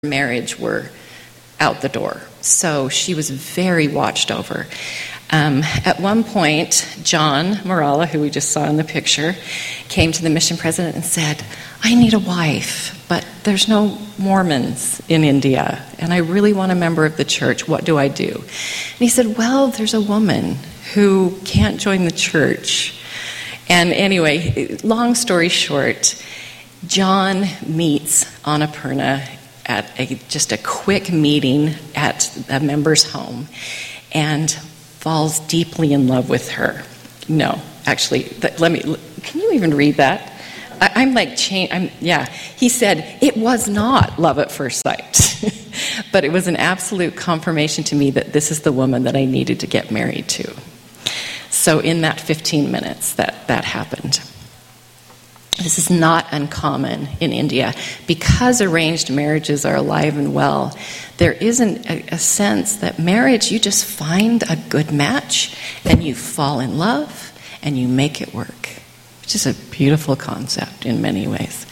marriage were out the door. So she was very watched over. At one point, John Morala, who we just saw in the picture, came to the mission president and said, I need a wife, but there's no Mormons in India, and I really want a member of the church. What do I do? And he said, well, there's a woman who can't join the church. And anyway, long story short, John meets Annapurna at just a quick meeting at a member's home and falls deeply in love with her. No, actually, can you even read that? He said, it was not love at first sight, but it was an absolute confirmation to me that this is the woman that I needed to get married to. So in that 15 minutes, that happened. This is not uncommon in India. Because arranged marriages are alive and well, there isn't a sense that marriage, you just find a good match and you fall in love and you make it work, which is a beautiful concept in many ways.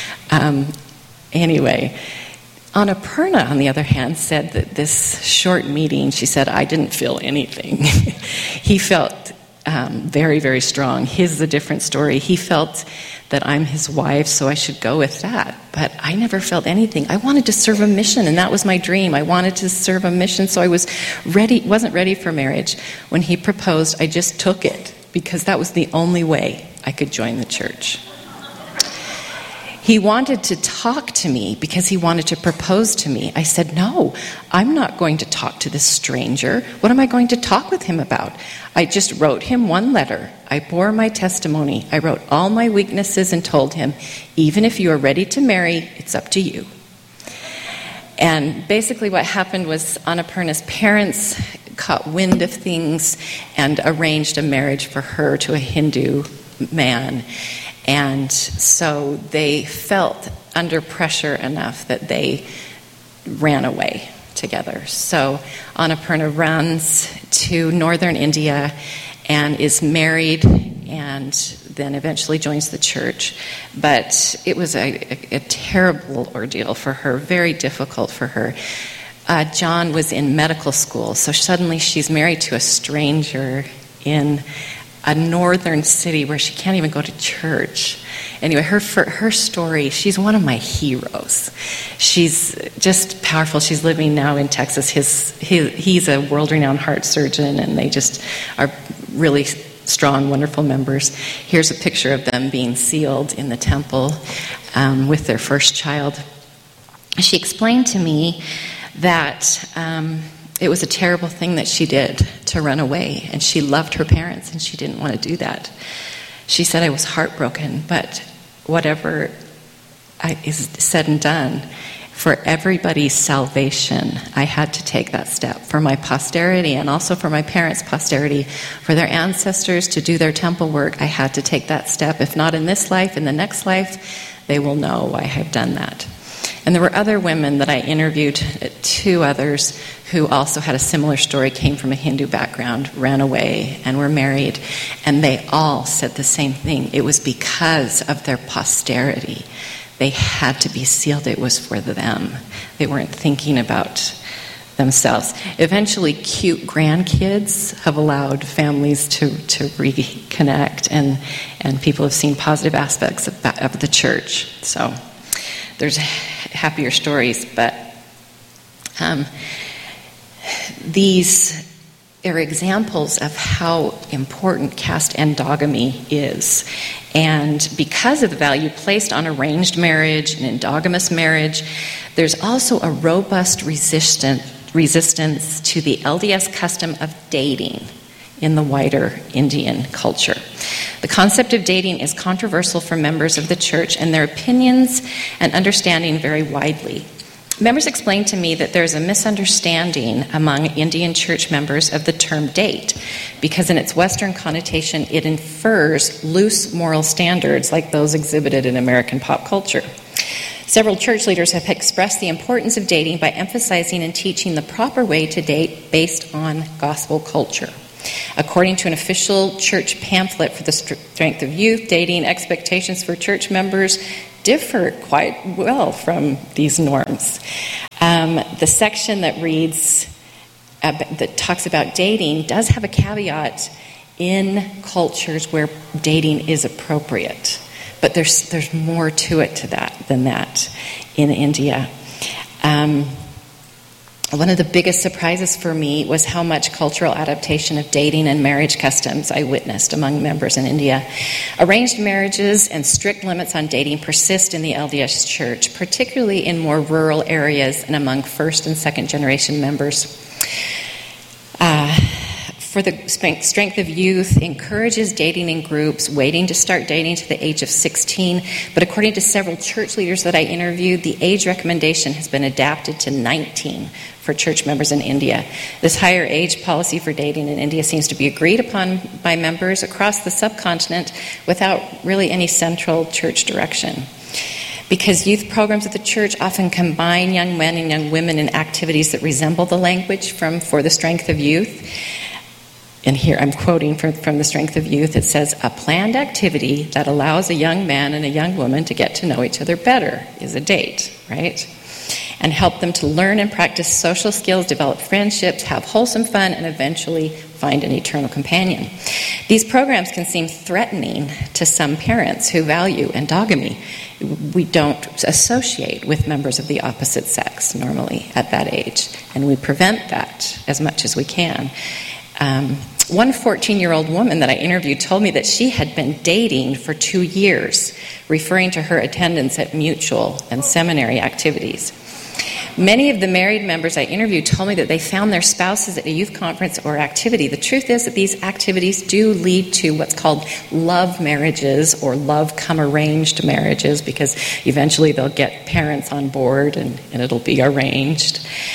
Anyway, Annapurna, on the other hand, said that this short meeting, she said, I didn't feel anything. He felt very, very strong. His is a different story. He felt that I'm his wife, so I should go with that. But I never felt anything. I wanted to serve a mission, and that was my dream. I wanted to serve a mission, so I wasn't ready for marriage. When he proposed, I just took it, because that was the only way I could join the church. He wanted to talk to me because he wanted to propose to me. I said, no, I'm not going to talk to this stranger. What am I going to talk with him about? I just wrote him one letter. I bore my testimony. I wrote all my weaknesses and told him, even if you are ready to marry, it's up to you. And basically what happened was Annapurna's parents caught wind of things and arranged a marriage for her to a Hindu man. And so they felt under pressure enough that they ran away together. So Annapurna runs to northern India and is married and then eventually joins the church. But it was a terrible ordeal for her, very difficult for her. John was in medical school, so suddenly she's married to a stranger in a northern city where she can't even go to church. Anyway, her story, she's one of my heroes. She's just powerful. She's living now in Texas. He's a world-renowned heart surgeon, and they just are really strong, wonderful members. Here's a picture of them being sealed in the temple with their first child. She explained to me that it was a terrible thing that she did to run away, and she loved her parents, and she didn't want to do that. She said, I was heartbroken, but whatever is said and done, for everybody's salvation, I had to take that step. For my posterity, and also for my parents' posterity, for their ancestors to do their temple work, I had to take that step. If not in this life, in the next life, they will know I have done that. And there were other women that I interviewed, 2 others, who also had a similar story, came from a Hindu background, ran away, and were married. And they all said the same thing. It was because of their posterity. They had to be sealed. It was for them. They weren't thinking about themselves. Eventually, cute grandkids have allowed families to reconnect, and people have seen positive aspects of the church. So there's happier stories, but these are examples of how important caste endogamy is. And because of the value placed on arranged marriage and endogamous marriage, there's also a robust resistance to the LDS custom of dating in the wider Indian culture. The concept of dating is controversial for members of the church, and their opinions and understanding vary widely. Members explained to me that there's a misunderstanding among Indian church members of the term date, because in its Western connotation, it infers loose moral standards like those exhibited in American pop culture. Several church leaders have expressed the importance of dating by emphasizing and teaching the proper way to date based on gospel culture. According to an official church pamphlet for the Strength of Youth, dating expectations for church members differ quite well from these norms. The section that reads, that talks about dating does have a caveat in cultures where dating is appropriate. But there's more to it than that in India. One of the biggest surprises for me was how much cultural adaptation of dating and marriage customs I witnessed among members in India. Arranged marriages and strict limits on dating persist in the LDS Church, particularly in more rural areas and among first and second generation members. For the Strength of Youth encourages dating in groups, waiting to start dating to the age of 16. But according to several church leaders that I interviewed, the age recommendation has been adapted to 19 for church members in India. This higher age policy for dating in India seems to be agreed upon by members across the subcontinent without really any central church direction. Because youth programs at the church often combine young men and young women in activities that resemble the language For the Strength of Youth. And here I'm quoting from the Strength of Youth. It says, "A planned activity that allows a young man and a young woman to get to know each other better is a date," right? "And help them to learn and practice social skills, develop friendships, have wholesome fun, and eventually find an eternal companion." These programs can seem threatening to some parents who value endogamy. We don't associate with members of the opposite sex normally at that age, and we prevent that as much as we can. One 14-year-old woman that I interviewed told me that she had been dating for 2 years, referring to her attendance at mutual and seminary activities. Many of the married members I interviewed told me that they found their spouses at a youth conference or activity. The truth is that these activities do lead to what's called love marriages or love-come-arranged marriages, because eventually they'll get parents on board and it'll be arranged.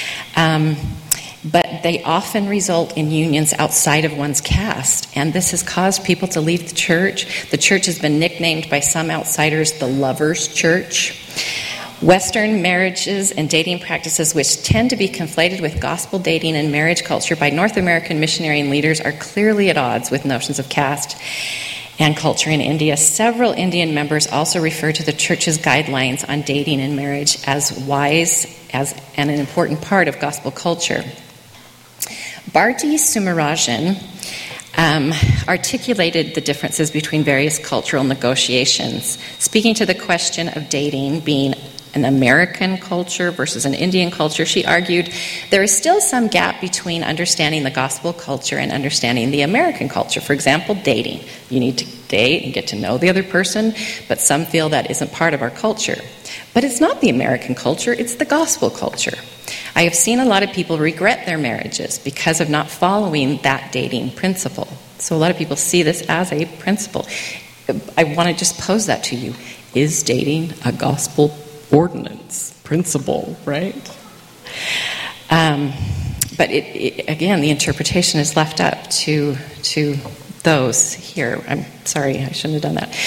But they often result in unions outside of one's caste, and this has caused people to leave the church. The church has been nicknamed by some outsiders the Lovers' Church. Western marriages and dating practices, which tend to be conflated with gospel dating and marriage culture by North American missionary and leaders, are clearly at odds with notions of caste and culture in India. Several Indian members also refer to the church's guidelines on dating and marriage as wise and an important part of gospel culture. Bharti Sumarajan articulated the differences between various cultural negotiations, speaking to the question of dating being an American culture versus an Indian culture. She argued there is still some gap between understanding the gospel culture and understanding the American culture. For example, dating. You need to date and get to know the other person, but some feel that isn't part of our culture. But it's not the American culture, it's the gospel culture. I have seen a lot of people regret their marriages because of not following that dating principle. So a lot of people see this as a principle. I want to just pose that to you. Is dating a gospel ordinance, principle, right? But again, the interpretation is left up to those here. I'm sorry, I shouldn't have done that.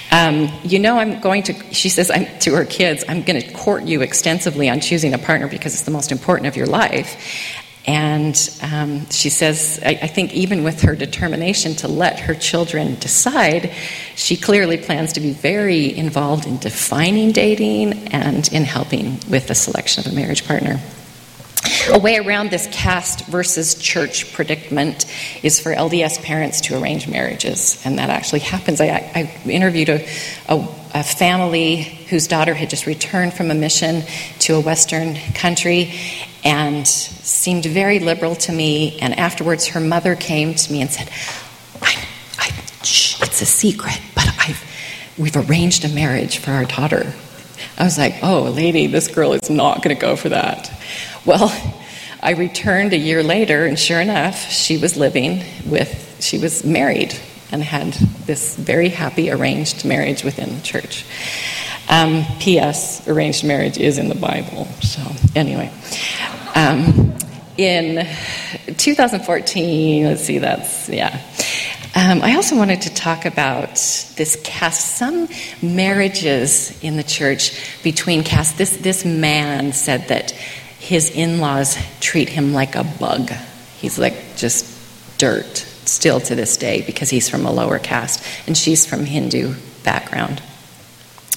She says to her kids, I'm going to court you extensively on choosing a partner because it's the most important of your life. And she says, I think even with her determination to let her children decide, she clearly plans to be very involved in defining dating and in helping with the selection of a marriage partner. A way around this caste versus church predicament is for LDS parents to arrange marriages, and that actually happens. I interviewed a family whose daughter had just returned from a mission to a Western country and seemed very liberal to me, and afterwards her mother came to me and said, shh, it's a secret, but we've arranged a marriage for our daughter. I was like, oh, lady, this girl is not going to go for that. Well, I returned a year later, and sure enough, she was married and had this very happy arranged marriage within the church. P.S. Arranged marriage is in the Bible. So anyway, in 2014, I also wanted to talk about this caste. Some marriages in the church between castes. This man said that his in-laws treat him like a bug. He's like just dirt still to this day because he's from a lower caste and she's from Hindu background.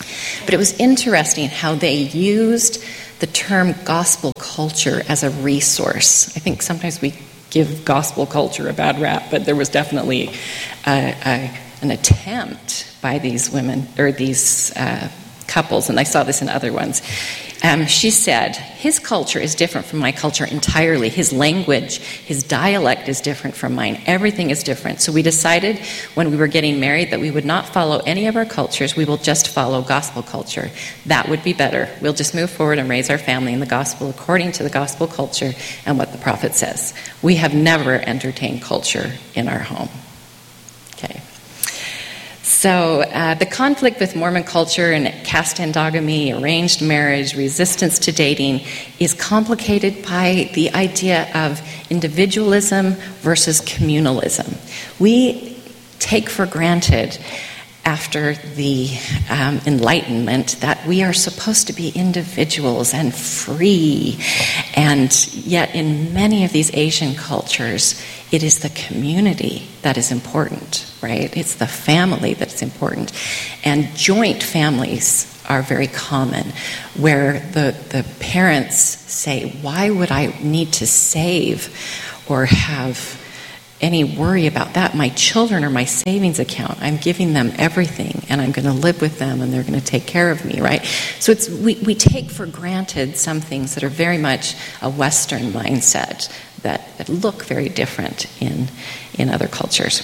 But it was interesting how they used the term gospel culture as a resource. I think sometimes we give gospel culture a bad rap, but there was definitely an attempt by these women, or these couples, and I saw this in other ones. She said, his culture is different from my culture entirely. His language, his dialect is different from mine. Everything is different. So we decided when we were getting married that we would not follow any of our cultures. We will just follow gospel culture. That would be better. We'll just move forward and raise our family in the gospel according to the gospel culture and what the prophet says. We have never entertained culture in our home. Okay. So the conflict with Mormon culture and caste endogamy, arranged marriage, resistance to dating is complicated by the idea of individualism versus communalism. We take for granted after the Enlightenment that we are supposed to be individuals and free, and yet in many of these Asian cultures, it is the community that is important, right? It's the family that's important. And joint families are very common, where the parents say, why would I need to save or have any worry about that? My children are my savings account. I'm giving them everything, and I'm going to live with them, and they're going to take care of me, right? So we take for granted some things that are very much a Western mindset that look very different in other cultures.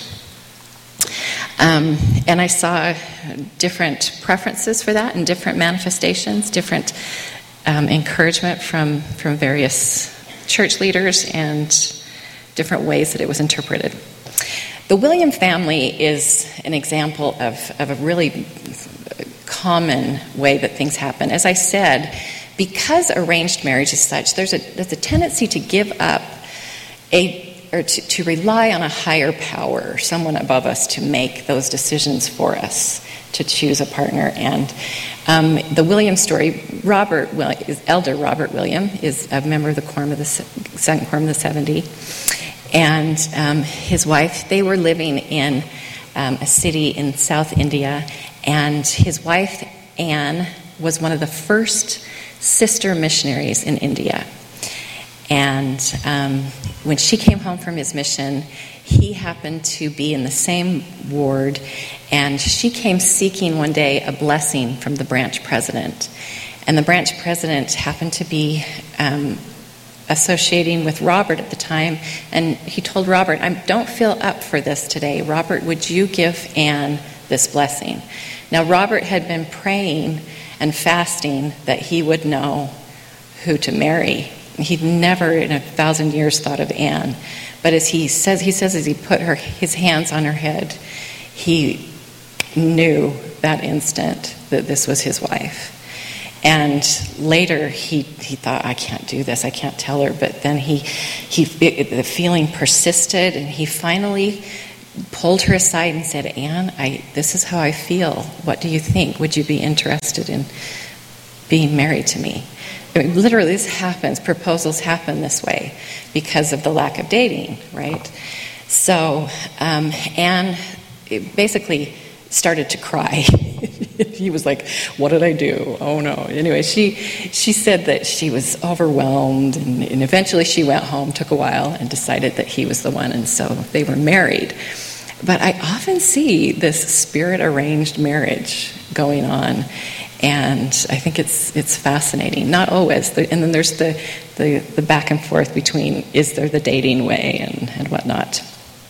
And I saw different preferences for that and different manifestations, different encouragement from various church leaders, and different ways that it was interpreted. The William family is an example of a really common way that things happen. As I said, because arranged marriage is such, there's a tendency to give up to rely on a higher power, someone above us, to make those decisions for us, to choose a partner. And the William story, Elder Robert William is a member of the Quorum of the Second Quorum of the 70, and his wife, they were living in a city in South India, and his wife, Anne, was one of the first sister missionaries in India. And when she came home from his mission, he happened to be in the same ward, and she came seeking one day a blessing from the branch president. And the branch president happened to be associating with Robert at the time, and he told Robert, I don't feel up for this today. Robert, would you give Anne this blessing? Now, Robert had been praying and fasting that he would know who to marry. He'd never in 1,000 years thought of Anne. But as he says as he put his hands on her head, he knew that instant that this was his wife. And later he thought, I can't do this, I can't tell her. But then the feeling persisted, and he finally pulled her aside and said, Anne, this is how I feel. What do you think? Would you be interested in being married to me? I mean, literally, this happens. Proposals happen this way because of the lack of dating, right? So Anne basically started to cry. He was like, what did I do? Oh, no. Anyway, she said that she was overwhelmed, and eventually she went home, took a while, and decided that he was the one, and so they were married. But I often see this spirit-arranged marriage going on, and I think it's fascinating. Not always. And then there's the back and forth between, is there the dating way and whatnot.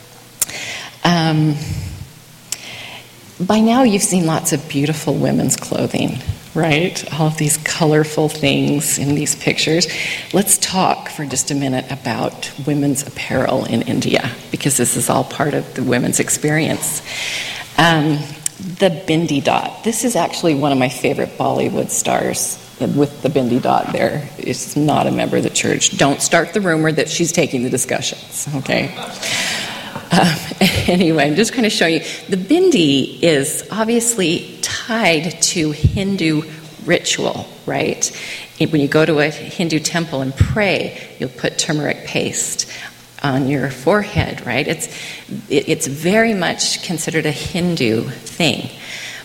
By now you've seen lots of beautiful women's clothing, right? All of these colorful things in these pictures. Let's talk for just a minute about women's apparel in India, because this is all part of the women's experience. The bindi dot. This is actually one of my favorite Bollywood stars with the bindi dot there. Is not a member of the church. Don't start the rumor that she's taking the discussions, okay? Anyway, I'm just going to show you. The bindi is obviously tied to Hindu ritual, right? When you go to a Hindu temple and pray, you'll put turmeric paste on your forehead, right? It's very much considered a Hindu thing.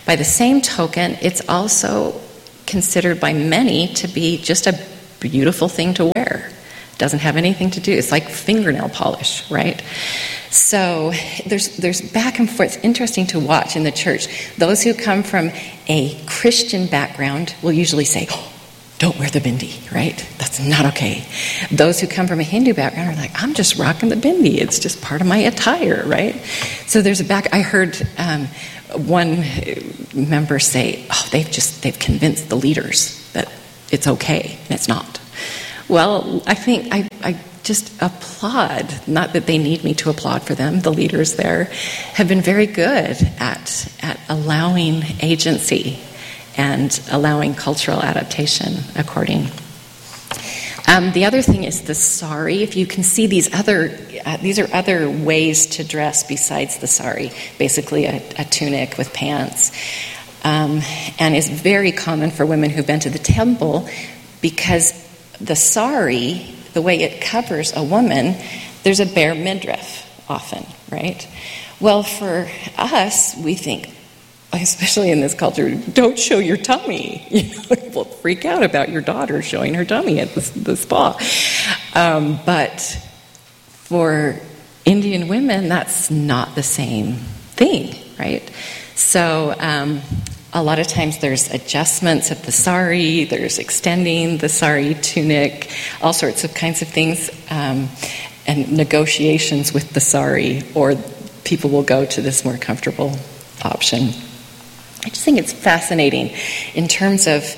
By the same token, it's also considered by many to be just a beautiful thing to wear. Doesn't have anything to do. It's like fingernail polish, right? So there's back and forth. It's interesting to watch in the church. Those who come from a Christian background will usually say, oh, don't wear the bindi, right? That's not okay. Those who come from a Hindu background are like, I'm just rocking the bindi. It's just part of my attire, right? So there's a back. I heard one member say, oh, they've convinced the leaders that it's okay, and it's not. Well, I think I just applaud, not that they need me to applaud for them, the leaders there have been very good at allowing agency and allowing cultural adaptation according. The other thing is the sari. If you can see these are other ways to dress besides the sari, basically a tunic with pants. And is very common for women who've been to the temple because the sari, the way it covers a woman, there's a bare midriff often, right? Well, for us, we think, especially in this culture, don't show your tummy. We'll freak out about your daughter showing her tummy at the spa. But for Indian women, that's not the same thing, right? So a lot of times there's adjustments of the sari, there's extending the sari tunic, all sorts of kinds of things, and negotiations with the sari, or people will go to this more comfortable option. I just think it's fascinating in terms of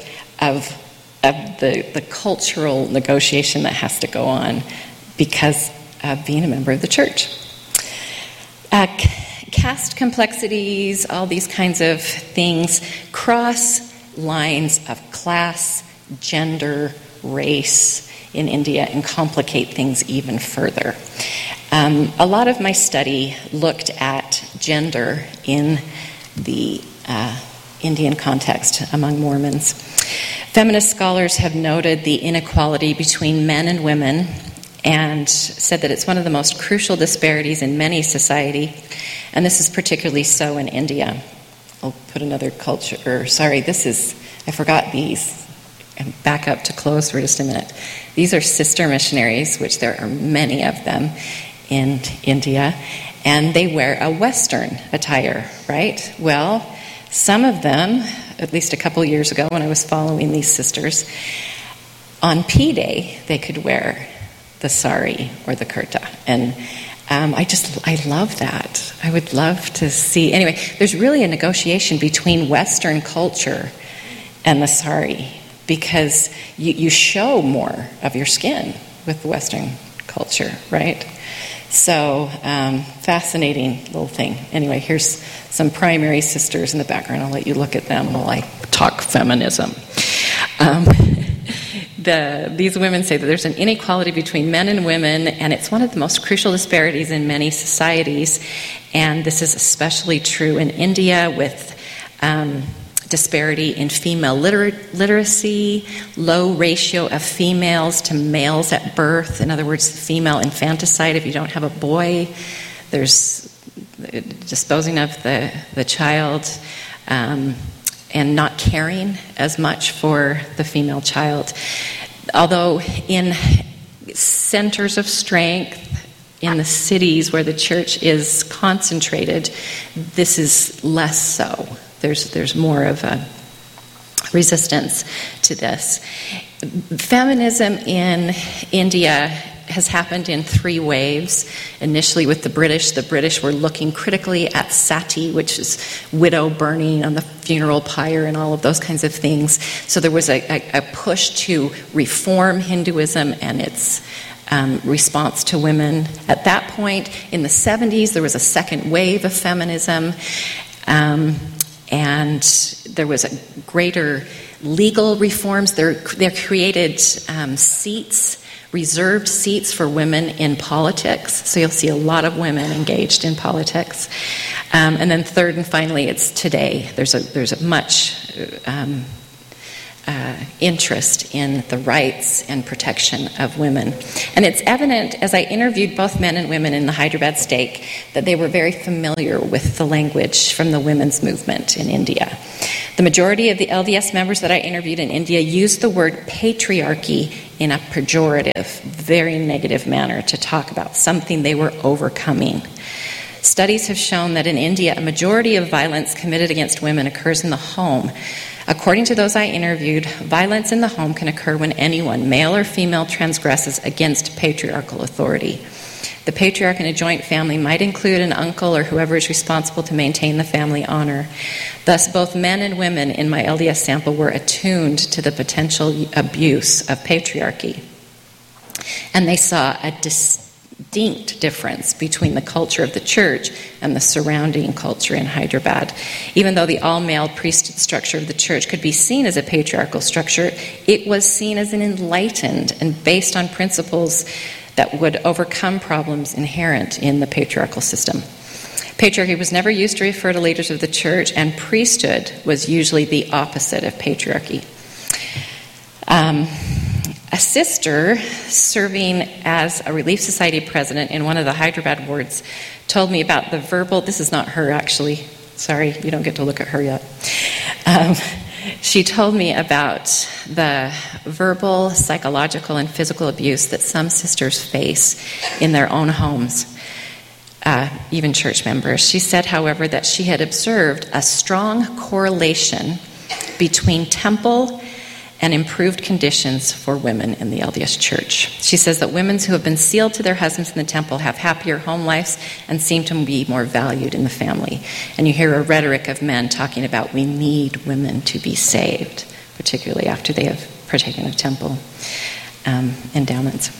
the cultural negotiation that has to go on because of being a member of the church. Caste complexities, all these kinds of things, cross lines of class, gender, race in India and complicate things even further. A lot of my study looked at gender in the Indian context among Mormons. Feminist scholars have noted the inequality between men and women and said that it's one of the most crucial disparities in many society, and this is particularly so in India. I'll put another I forgot these. And back up to close for just a minute. These are sister missionaries, which there are many of them in India, and they wear a Western attire, right? Well, some of them, at least a couple years ago when I was following these sisters, on P-Day they could wear the sari or the kurta. And I love that. I would love to see. Anyway, there's really a negotiation between Western culture and the sari because you show more of your skin with the Western culture, right? So, fascinating little thing. Anyway, here's some primary sisters in the background. I'll let you look at them while I talk feminism. These women say that there's an inequality between men and women, and it's one of the most crucial disparities in many societies. And this is especially true in India with disparity in female literacy, low ratio of females to males at birth. In other words, female infanticide. If you don't have a boy, there's disposing of the child and not caring as much for the female child. Although in centers of strength, in the cities where the church is concentrated, this is less so. There's more of a resistance to this. Feminism in India has happened in three waves. Initially with the British were looking critically at sati, which is widow burning on the funeral pyre and all of those kinds of things. So there was a push to reform Hinduism and its response to women. At that point, in the 70s, there was a second wave of feminism. And there was a greater legal reforms. They created seats, reserved seats for women in politics. So you'll see a lot of women engaged in politics. And then third and finally, it's today. There's a much interest in the rights and protection of women. And it's evident as I interviewed both men and women in the Hyderabad stake that they were very familiar with the language from the women's movement in India. The majority of the LDS members that I interviewed in India used the word patriarchy in a pejorative, very negative manner to talk about something they were overcoming. Studies have shown that in India, a majority of violence committed against women occurs in the home. According to those I interviewed, violence in the home can occur when anyone, male or female, transgresses against patriarchal authority. The patriarch in a joint family might include an uncle or whoever is responsible to maintain the family honor. Thus, both men and women in my LDS sample were attuned to the potential abuse of patriarchy. And they saw a distinct difference between the culture of the church and the surrounding culture in Hyderabad. Even though the all-male priesthood structure of the church could be seen as a patriarchal structure, it was seen as an enlightened and based on principles that would overcome problems inherent in the patriarchal system. Patriarchy was never used to refer to leaders of the church, and priesthood was usually the opposite of patriarchy. A sister serving as a Relief Society president in one of the Hyderabad wards told me about the verbal, this is not her actually, sorry, you don't get to look at her yet. She told me about the verbal, psychological, and physical abuse that some sisters face in their own homes, even church members. She said, however, that she had observed a strong correlation between temple and improved conditions for women in the LDS Church. She says that women who have been sealed to their husbands in the temple have happier home lives and seem to be more valued in the family. And you hear a rhetoric of men talking about we need women to be saved, particularly after they have partaken of temple endowments.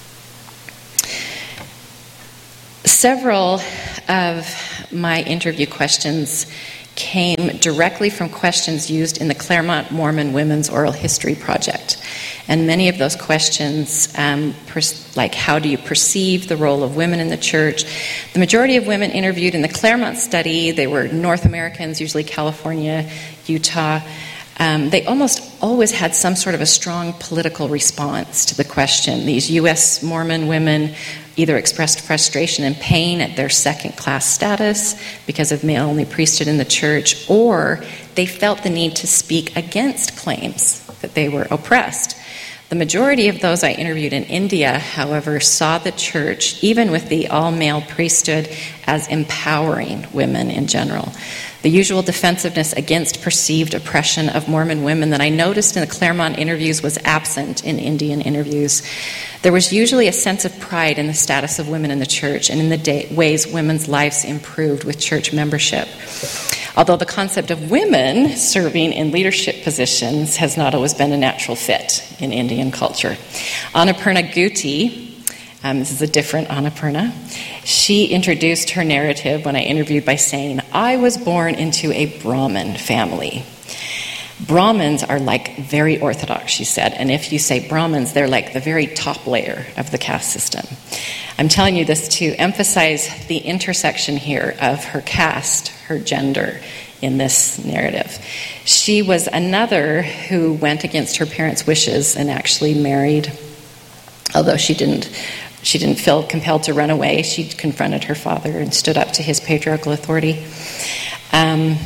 Several of my interview questions came directly from questions used in the Claremont Mormon Women's Oral History Project. And many of those questions, like how do you perceive the role of women in the church? The majority of women interviewed in the Claremont study, they were North Americans, usually California, Utah. They almost always had some sort of a strong political response to the question. These U.S. Mormon women either expressed frustration and pain at their second-class status because of male-only priesthood in the church, or they felt the need to speak against claims that they were oppressed. The majority of those I interviewed in India, however, saw the church, even with the all-male priesthood, as empowering women in general. The usual defensiveness against perceived oppression of Mormon women that I noticed in the Claremont interviews was absent in Indian interviews. There was usually a sense of pride in the status of women in the church and in the ways women's lives improved with church membership. Although the concept of women serving in leadership positions has not always been a natural fit in Indian culture. Annapurna Guti, this is a different Annapurna, she introduced her narrative when I interviewed by saying, I was born into a Brahmin family. Brahmins are like very orthodox, she said, and if you say Brahmins, they're like the very top layer of the caste system. I'm telling you this to emphasize the intersection here of her caste, her gender, in this narrative. She was another who went against her parents' wishes and actually married, although she didn't feel compelled to run away. She confronted her father and stood up to his patriarchal authority. And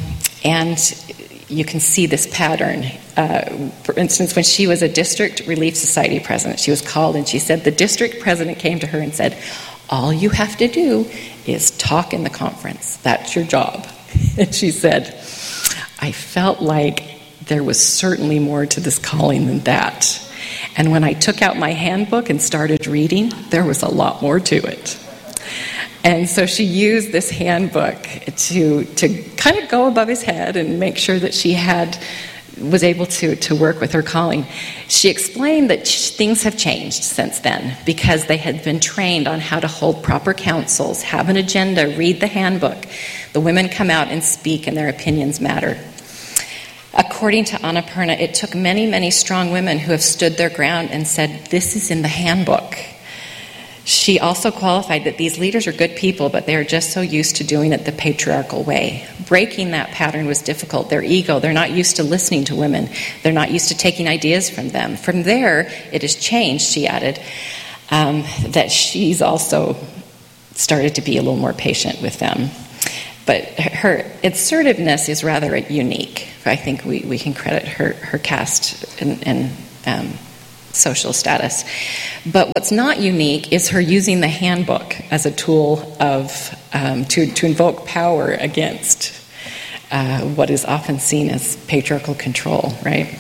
you can see this pattern. For instance, when she was a district relief society president, she was called and she said the district president came to her and said, all you have to do is talk in the conference. That's your job. And she said, I felt like there was certainly more to this calling than that. And when I took out my handbook and started reading, there was a lot more to it. And so she used this handbook to kind of go above his head and make sure that she was able to work with her calling. She explained that things have changed since then because they had been trained on how to hold proper councils, have an agenda, read the handbook. The women come out and speak and their opinions matter. According to Annapurna, it took many, many strong women who have stood their ground and said, this is in the handbook. She also qualified that these leaders are good people, but they are just so used to doing it the patriarchal way. Breaking that pattern was difficult. Their ego, they're not used to listening to women. They're not used to taking ideas from them. From there, it has changed, she added, that she's also started to be a little more patient with them. But her assertiveness is rather unique. I think we can credit her caste and social status. But what's not unique is her using the handbook as a tool of to invoke power against what is often seen as patriarchal control, right?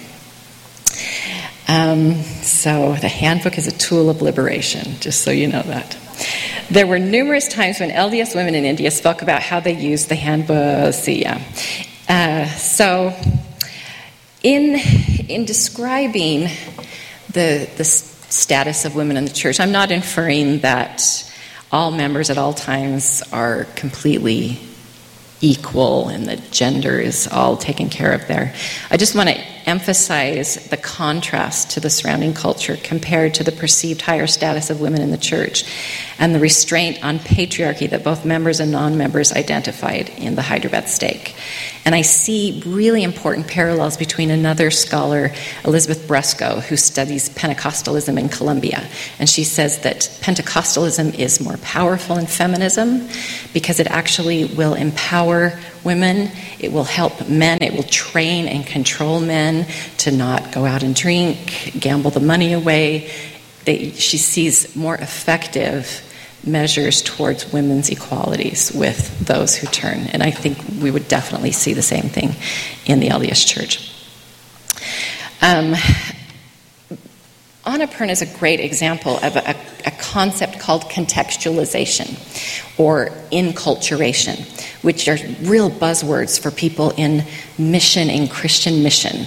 So the handbook is a tool of liberation, just so you know that. There were numerous times when LDS women in India spoke about how they used the handbook. So in describing the status of women in the church, I'm not inferring that all members at all times are completely equal and the gender is all taken care of there. I just want to emphasize the contrast to the surrounding culture compared to the perceived higher status of women in the church and the restraint on patriarchy that both members and non-members identified in the Hyderabad stake. And I see really important parallels between another scholar, Elizabeth Brusco, who studies Pentecostalism in Colombia. And she says that Pentecostalism is more powerful in feminism because it actually will empower women, it will help men, it will train and control men to not go out and drink, gamble the money away. She sees more effective measures towards women's equalities with those who turn. And I think we would definitely see the same thing in the LDS Church. Annapurna is a great example of a concept called contextualization or inculturation, which are real buzzwords for people in mission and Christian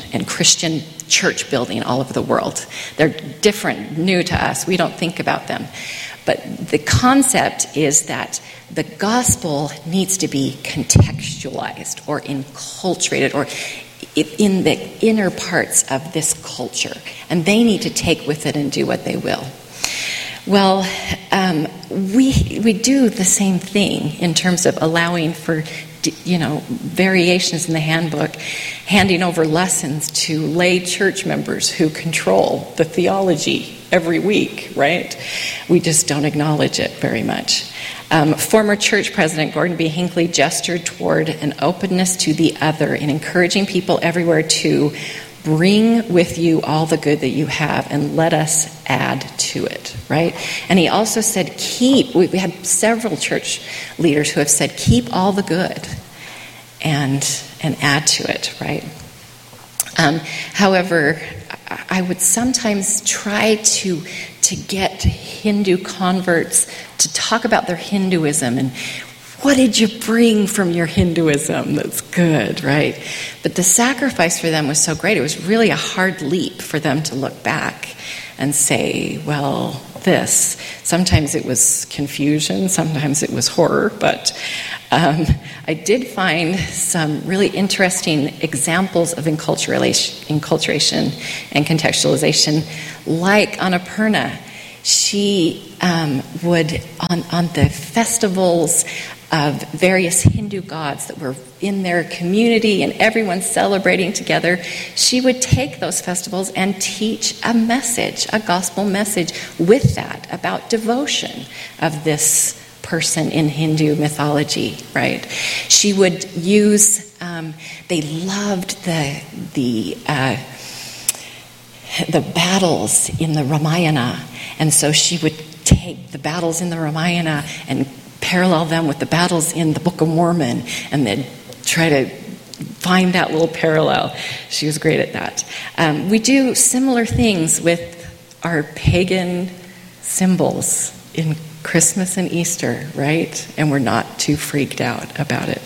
church building all over the world. They're different, new to us. We don't think about them. But the concept is that the gospel needs to be contextualized or enculturated or in the inner parts of this culture. And they need to take with it and do what they will. Well, we do the same thing in terms of allowing for variations in the handbook, handing over lessons to lay church members who control the theology every week, right? We just don't acknowledge it very much. Former church president Gordon B. Hinckley gestured toward an openness to the other and encouraging people everywhere to bring with you all the good that you have and let us add to it, right? And he also said, we had several church leaders who have said, keep all the good and add to it, right? However, I would sometimes try to get Hindu converts to talk about their Hinduism and what did you bring from your Hinduism that's good, right? But the sacrifice for them was so great. It was really a hard leap for them to look back and say, well, this. Sometimes it was confusion, sometimes it was horror, but I did find some really interesting examples of enculturation and contextualization, like Annapurna. She would, on the festivals of various Hindu gods that were in their community and everyone celebrating together, she would take those festivals and teach a message, a gospel message with that about devotion of this person in Hindu mythology, right? She would use, they loved the battles in the Ramayana, and so she would take the battles in the Ramayana and parallel them with the battles in the Book of Mormon and then try to find that little parallel. She was great at that. We do similar things with our pagan symbols in Christmas and Easter, right? And we're not too freaked out about it.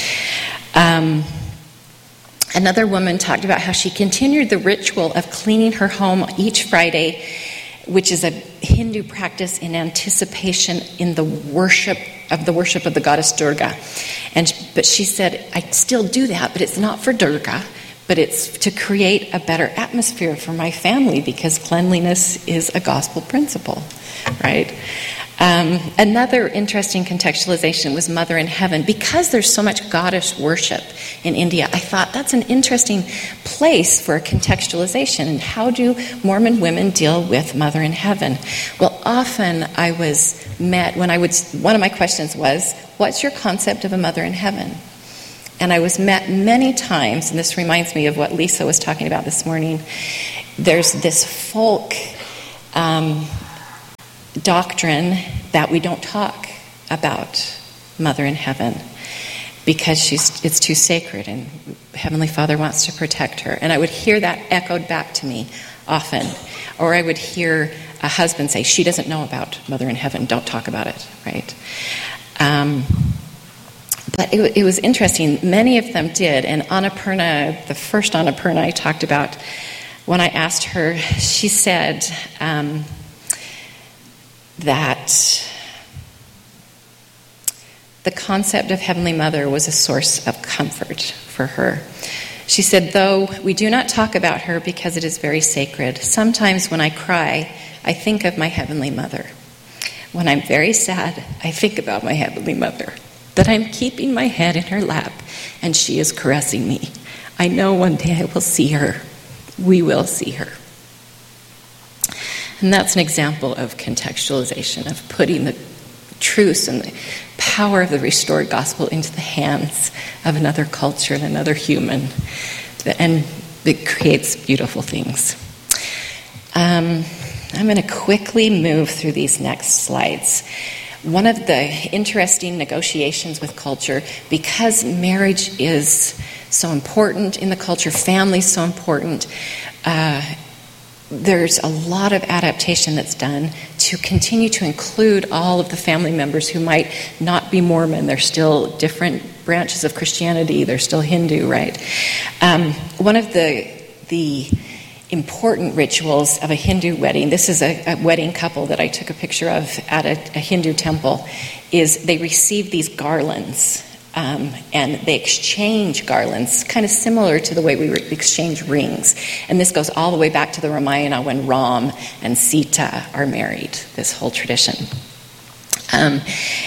Another woman talked about how she continued the ritual of cleaning her home each Friday, which is a Hindu practice in anticipation in the worship of the goddess Durga. But she said, I still do that, but it's not for Durga, but it's to create a better atmosphere for my family because cleanliness is a gospel principle, right? Another interesting contextualization was Mother in Heaven. Because there's so much goddess worship in India, I thought that's an interesting place for a contextualization. And how do Mormon women deal with Mother in Heaven? Well, often I was met, one of my questions was, what's your concept of a Mother in Heaven? And I was met many times, and this reminds me of what Lisa was talking about this morning. There's this folk doctrine that we don't talk about Mother in Heaven because it's too sacred and Heavenly Father wants to protect her. And I would hear that echoed back to me often. Or I would hear a husband say, she doesn't know about Mother in Heaven, don't talk about it, right? But it was interesting. Many of them did. And Annapurna, the first Annapurna I talked about, when I asked her, she said that the concept of Heavenly Mother was a source of comfort for her. She said, though we do not talk about her because it is very sacred, sometimes when I cry, I think of my Heavenly Mother. When I'm very sad, I think about my Heavenly Mother, that I'm keeping my head in her lap and she is caressing me. I know one day I will see her. We will see her. And that's an example of contextualization, of putting the truth and the power of the restored gospel into the hands of another culture and another human. And it creates beautiful things. I'm going to quickly move through these next slides. One of the interesting negotiations with culture, because marriage is so important in the culture, family is so important, there's a lot of adaptation that's done to continue to include all of the family members who might not be Mormon. They're still different branches of Christianity. They're still Hindu, right? One of the important rituals of a Hindu wedding, this is a wedding couple that I took a picture of at a Hindu temple, is they receive these garlands. And they exchange garlands, kind of similar to the way we exchange rings. And this goes all the way back to the Ramayana when Ram and Sita are married, this whole tradition. And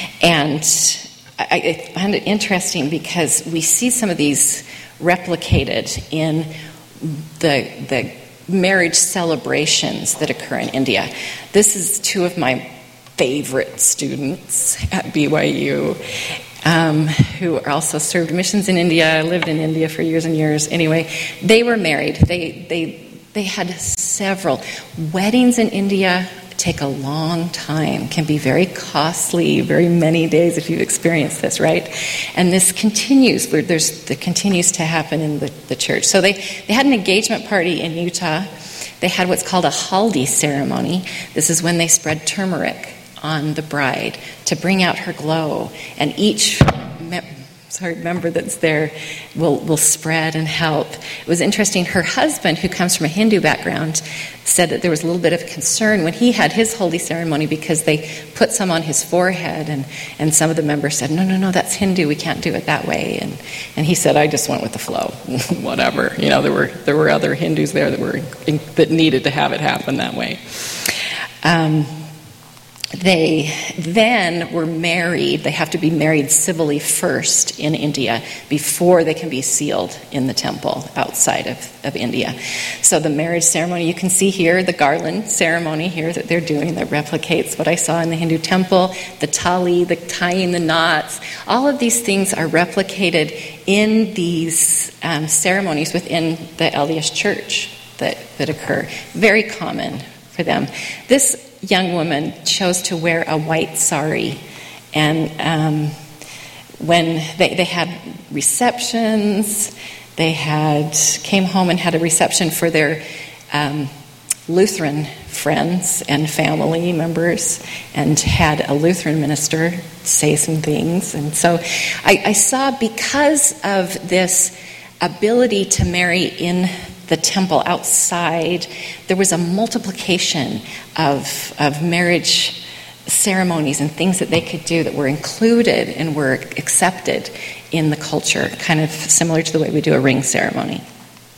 I find it interesting because we see some of these replicated in the marriage celebrations that occur in India. This is two of my favorite students at BYU. Who also served missions in India, lived in India for years and years. Anyway, they were married. They had several. Weddings in India take a long time, can be very costly, very many days if you've experienced this, right? And this continues. It continues to happen in the church. So they had an engagement party in Utah. They had what's called a haldi ceremony. This is when they spread turmeric on the bride to bring out her glow, and each member that's there will spread and help. It was interesting. Her husband, who comes from a Hindu background, said that there was a little bit of concern when he had his holy ceremony because they put some on his forehead, and some of the members said, no, that's Hindu, we can't do it that way. And he said, I just went with the flow. Whatever. You know, there were other Hindus there that needed to have it happen that way. They then were married. They have to be married civilly first in India before they can be sealed in the temple outside of India. So the marriage ceremony, you can see here the garland ceremony here that they're doing that replicates what I saw in the Hindu temple, the tali, the tying the knots. All of these things are replicated in these ceremonies within the LDS church that occur. Very common for them. This young woman chose to wear a white sari, and when they had receptions, they came home and had a reception for their Lutheran friends and family members, and had a Lutheran minister say some things. And so I saw, because of this ability to marry in the temple outside, there was a multiplication of marriage ceremonies and things that they could do that were included and were accepted in the culture, kind of similar to the way we do a ring ceremony.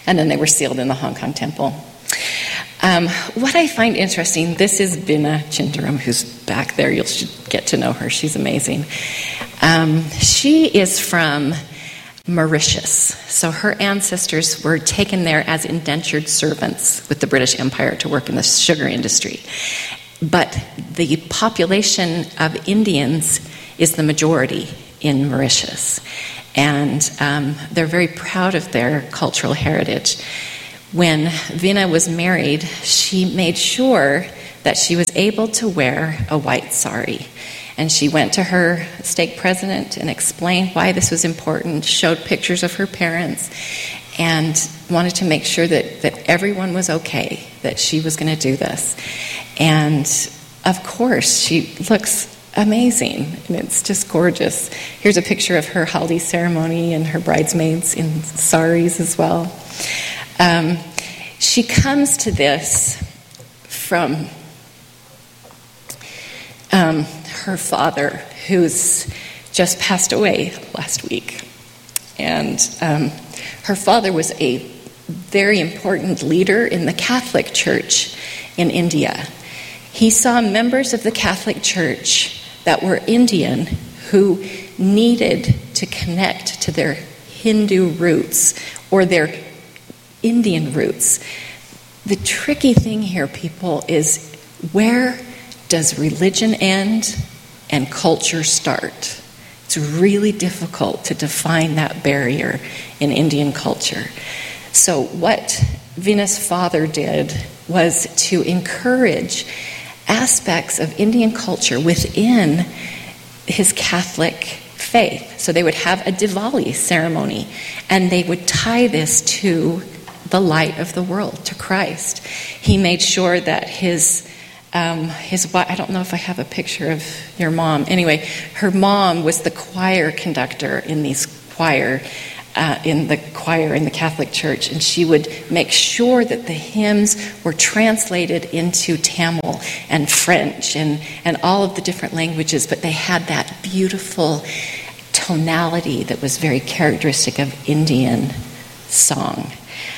And then they were sealed in the Hong Kong temple. What I find interesting, this is Vina Chindaram, who's back there. You'll get to know her. She's amazing. She is from Mauritius. So her ancestors were taken there as indentured servants with the British Empire to work in the sugar industry. But the population of Indians is the majority in Mauritius. And they're very proud of their cultural heritage. When Vina was married, she made sure that she was able to wear a white sari. And she went to her stake president and explained why this was important, showed pictures of her parents, and wanted to make sure that everyone was okay, that she was going to do this. And of course, she looks amazing, and it's just gorgeous. Here's a picture of her haldi ceremony and her bridesmaids in saris as well. She comes to this from her father, who's just passed away last week. And her father was a very important leader in the Catholic Church in India. He saw members of the Catholic Church that were Indian who needed to connect to their Hindu roots or their Indian roots. The tricky thing here, people, is where does religion end and culture start? It's really difficult to define that barrier in Indian culture. So what Vina's father did was to encourage aspects of Indian culture within his Catholic faith. So they would have a Diwali ceremony, and they would tie this to the light of the world, to Christ. He made sure that his wife, I don't know if I have a picture of your mom. Anyway, her mom was the choir conductor in these in the Catholic Church, and she would make sure that the hymns were translated into Tamil and French and all of the different languages, but they had that beautiful tonality that was very characteristic of Indian song.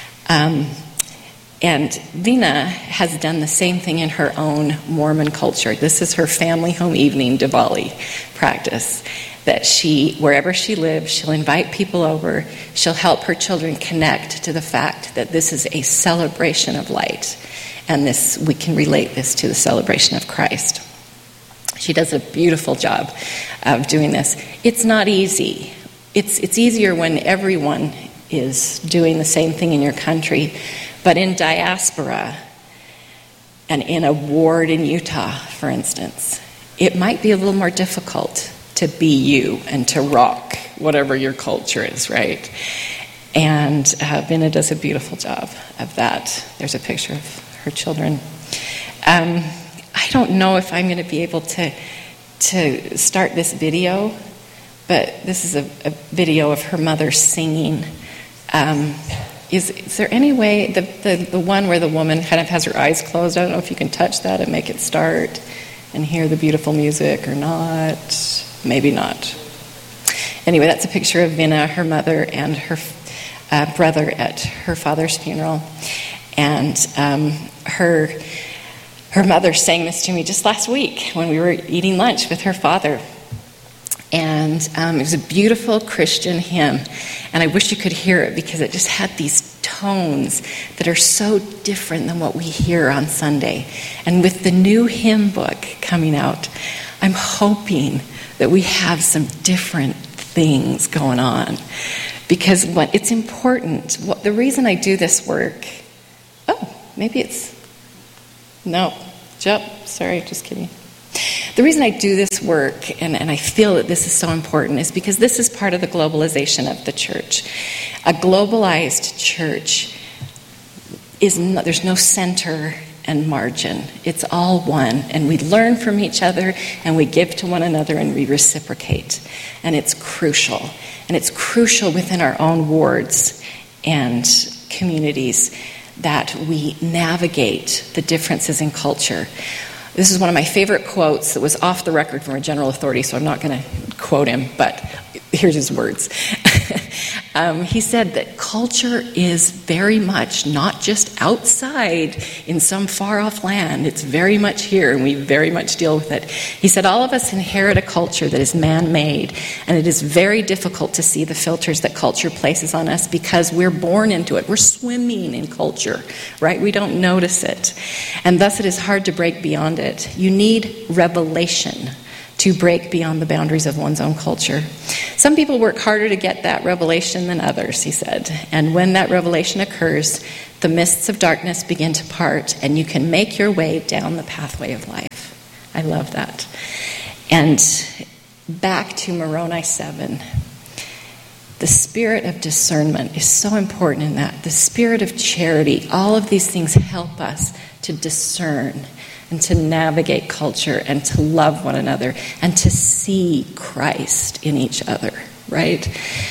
And Vina has done the same thing in her own Mormon culture. This is her family home evening Diwali practice. That wherever she lives, she'll invite people over. She'll help her children connect to the fact that this is a celebration of light. And we can relate this to the celebration of Christ. She does a beautiful job of doing this. It's not easy. It's easier when everyone is doing the same thing in your country. But in diaspora, and in a ward in Utah, for instance, it might be a little more difficult to be you and to rock whatever your culture is, right? And Vina does a beautiful job of that. There's a picture of her children. I don't know if I'm going to be able to start this video, but this is a video of her mother singing. Is there any way, the one where the woman kind of has her eyes closed, I don't know if you can touch that and make it start and hear the beautiful music or not. Maybe not. Anyway, that's a picture of Vina, her mother, and her brother at her father's funeral. And her mother sang this to me just last week when we were eating lunch with her father. And it was a beautiful Christian hymn. And I wish you could hear it because it just had these tones that are so different than what we hear on Sunday. And with the new hymn book coming out, I'm hoping that we have some different things going on. Because it's important. The reason I do this work... Oh, maybe it's... No. Sorry, just kidding. The reason I do this work, and I feel that this is so important, is because this is part of the globalization of the church. A globalized church there's no center and margin. It's all one. And we learn from each other, and we give to one another, and we reciprocate. And it's crucial. And it's crucial within our own wards and communities that we navigate the differences in culture. This is one of my favorite quotes that was off the record from a general authority, so I'm not going to quote him, but here's his words. He said that culture is very much not just outside in some far-off land. It's very much here, and we very much deal with it. He said all of us inherit a culture that is man-made, and it is very difficult to see the filters that culture places on us because we're born into it. We're swimming in culture, right? We don't notice it. And thus it is hard to break beyond it. You need revelation to break beyond the boundaries of one's own culture. Some people work harder to get that revelation than others, he said. And when that revelation occurs, the mists of darkness begin to part, and you can make your way down the pathway of life. I love that. And back to Moroni 7. The spirit of discernment is so important in that. The spirit of charity, all of these things help us to discern and to navigate culture and to love one another and to see Christ in each other, right?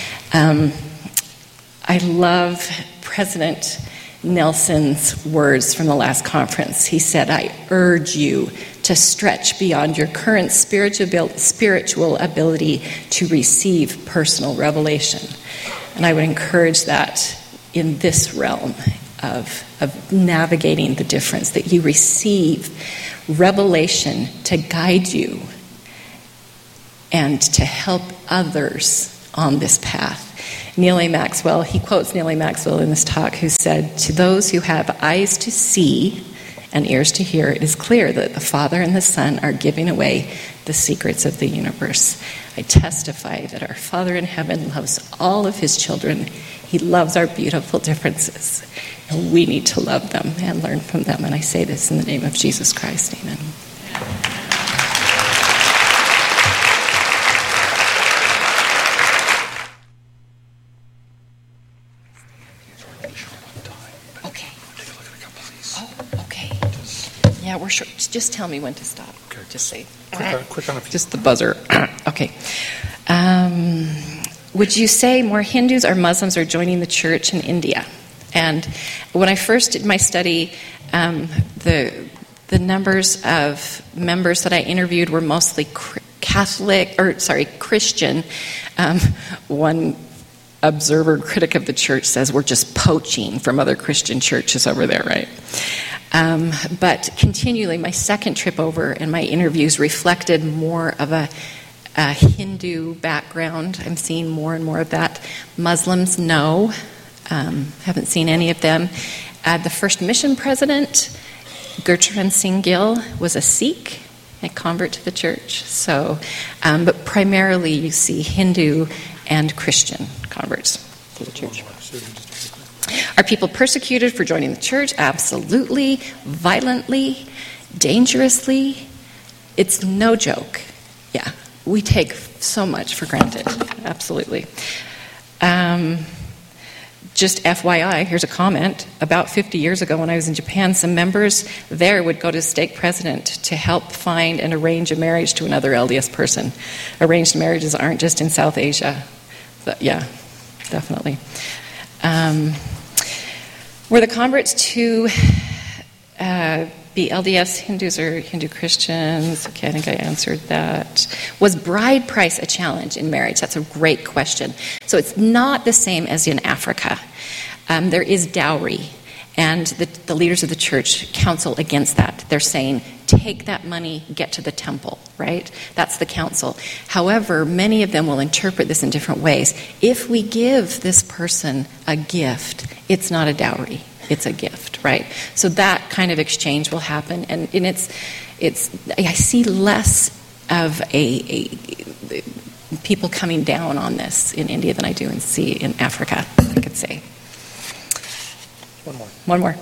I love President Nelson's words from the last conference. He said, I urge you to stretch beyond your current spiritual ability to receive personal revelation. And I would encourage that in this realm of navigating the difference, that you receive revelation to guide you and to help others on this path. Neal A. Maxwell, he quotes Neal A. Maxwell in this talk, who said, to those who have eyes to see and ears to hear, it is clear that the Father and the Son are giving away the secrets of the universe. I testify that our Father in heaven loves all of his children. He loves our beautiful differences. And we need to love them and learn from them. And I say this in the name of Jesus Christ. Amen. Okay. Oh, okay. Yeah, we're short. Just tell me when to stop. Okay. Just say. Quick on a few. Just the buzzer. Okay. Would you say more Hindus or Muslims are joining the church in India? And when I first did my study, the numbers of members that I interviewed were mostly Christian. One observer, critic of the church, says we're just poaching from other Christian churches over there, right? But continually, my second trip over and my interviews reflected more of a Hindu background. I'm seeing more and more of that. Muslims, no. Haven't seen any of them. The first mission president, Gurcharan Singh Gill, was a Sikh, a convert to the church. So, but primarily you see Hindu and Christian converts to the church. Are people persecuted for joining the church? Absolutely. Violently. Dangerously. It's no joke. Yeah. We take so much for granted. Absolutely. Just FYI, here's a comment. About 50 years ago when I was in Japan, some members there would go to stake president to help find and arrange a marriage to another LDS person. Arranged marriages aren't just in South Asia. But yeah, definitely. Were the converts to be LDS Hindus or Hindu Christians? Okay, I think I answered that. Was bride price a challenge in marriage? That's a great question. So it's not the same as in Africa. There is dowry, and the leaders of the church counsel against that. They're saying, take that money, get to the temple, right? That's the counsel. However, many of them will interpret this in different ways. If we give this person a gift, it's not a dowry. It's a gift, right? So that kind of exchange will happen, and it's. I see less of a people coming down on this in India than I do in Africa, I could say. One more.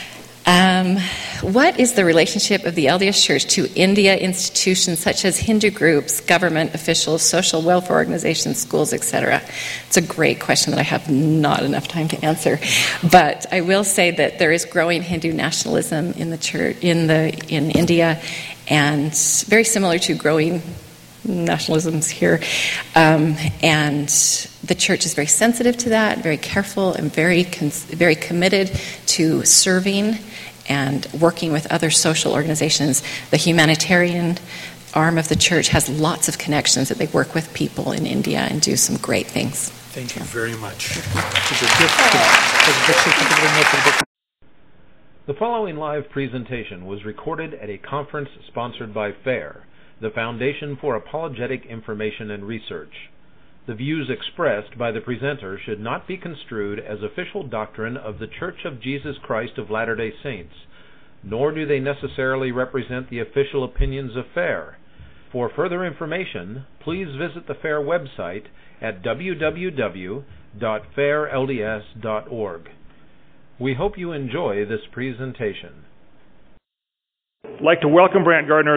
What is the relationship of the LDS Church to India institutions such as Hindu groups, government officials, social welfare organizations, schools, etc.? It's a great question that I have not enough time to answer. But I will say that there is growing Hindu nationalism in the church in India, and very similar to growing nationalisms here. And the church is very sensitive to that, very careful, and very committed to serving and working with other social organizations. The humanitarian arm of the church has lots of connections that they work with people in India and do some great things. Thank you very much. The following live presentation was recorded at a conference sponsored by FAIR, the Foundation for Apologetic Information and Research. The views expressed by the presenter should not be construed as official doctrine of The Church of Jesus Christ of Latter-day Saints, nor do they necessarily represent the official opinions of FAIR. For further information, please visit the FAIR website at www.fairlds.org. We hope you enjoy this presentation. I'd like to welcome Brant Gardner